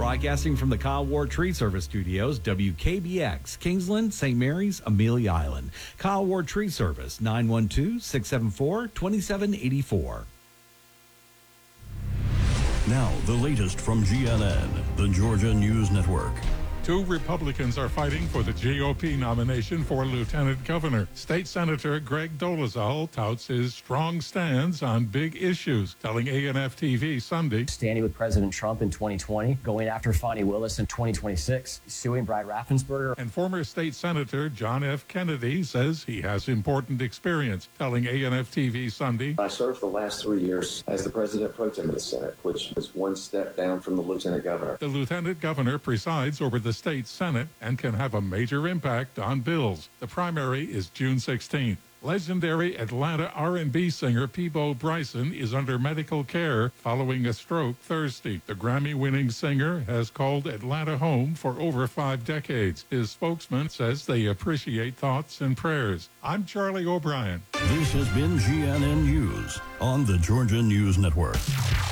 Broadcasting from the Kyle Ward Tree Service Studios, WKBX, Kingsland, St. Mary's, Amelia Island. Kyle Ward Tree Service, 912-674-2784. Now, the latest from GNN, the Georgia News Network. Two Republicans are fighting for the GOP nomination for lieutenant governor. State Senator Greg Dolezal touts his strong stance on big issues, telling ANF-TV Sunday, standing with President Trump in 2020, going after Fani Willis in 2026, suing Brad Raffensperger. And former State Senator John F. Kennedy says he has important experience, telling ANF-TV Sunday, I served the last 3 years as the President Pro Tem of the Senate, which was one step down from the Lieutenant Governor. The Lieutenant Governor presides over the state Senate and can have a major impact on bills. The primary is June 16th. Legendary Atlanta R&B singer Peabo Bryson is under medical care following a stroke Thursday. The Grammy-winning singer has called Atlanta home for over 5 decades. His spokesman says they appreciate thoughts and prayers. I'm Charlie O'Brien. This has been GNN News on the Georgia News Network.